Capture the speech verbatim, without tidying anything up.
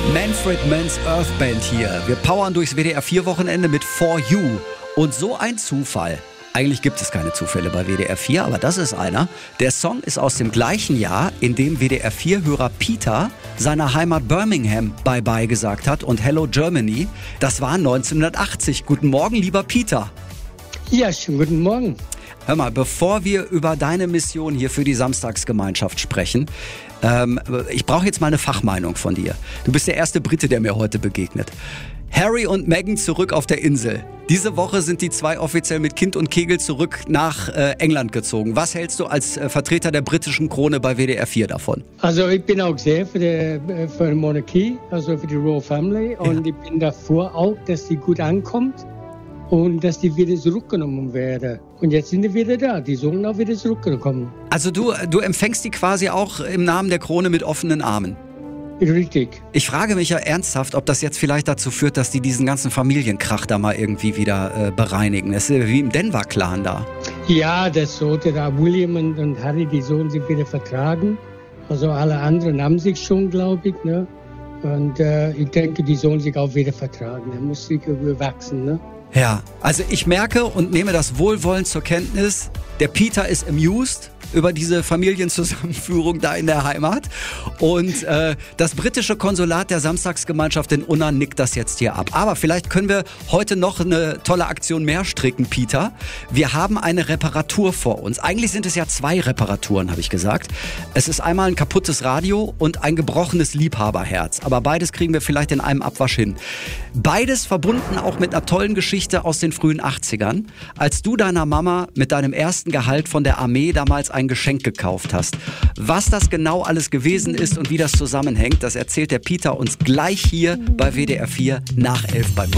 Manfred Mann's Earth Band hier. Wir powern durchs W D R vier Wochenende mit For You. Und so ein Zufall. Eigentlich gibt es keine Zufälle bei W D R vier, aber das ist einer. Der Song ist aus dem gleichen Jahr, in dem W D R vier-Hörer Peter seiner Heimat Birmingham Bye-Bye gesagt hat und Hello Germany. Das war neunzehnhundertachtzig. Guten Morgen, lieber Peter. Ja, schönen guten Morgen. Hör mal, bevor wir über deine Mission hier für die Samstagsgemeinschaft sprechen, ähm, ich brauche jetzt mal eine Fachmeinung von dir. Du bist der erste Brite, der mir heute begegnet. Harry und Meghan zurück auf der Insel. Diese Woche sind die zwei offiziell mit Kind und Kegel zurück nach äh, England gezogen. Was hältst du als äh, Vertreter der britischen Krone bei W D R vier davon? Also ich bin auch sehr für die, für die Monarchie, also für die Royal Family. Und ja. Ich bin davor auch, dass die gut ankommt und dass die wieder zurückgenommen werden. Und jetzt sind die wieder da, die sollen auch wieder zurückkommen. Also du, du empfängst die quasi auch im Namen der Krone mit offenen Armen? Richtig. Ich frage mich ja ernsthaft, ob das jetzt vielleicht dazu führt, dass die diesen ganzen Familienkrach da mal irgendwie wieder äh, bereinigen. Das ist wie im Denver-Clan da. Ja, das sollte da William und, und Harry, die sollen sich wieder vertragen. Also alle anderen haben sich schon, glaube ich. Ne? Und äh, ich denke, die sollen sich auch wieder vertragen. Da muss sich wachsen, ne? Ja, also ich merke und nehme das wohlwollend zur Kenntnis, der Peter ist amused über diese Familienzusammenführung da in der Heimat und äh, das britische Konsulat der Samstagsgemeinschaft in Unna nickt das jetzt hier ab. Aber vielleicht können wir heute noch eine tolle Aktion mehr stricken, Peter. Wir haben eine Reparatur vor uns. Eigentlich sind es ja zwei Reparaturen, habe ich gesagt. Es ist einmal ein kaputtes Radio und ein gebrochenes Liebhaberherz. Aber beides kriegen wir vielleicht in einem Abwasch hin. Beides verbunden auch mit einer tollen Geschichte aus den frühen achtzigern, als du deiner Mama mit deinem ersten Gehalt von der Armee damals ein Geschenk gekauft hast. Was das genau alles gewesen ist und wie das zusammenhängt, das erzählt der Peter uns gleich hier bei W D R vier nach elf bei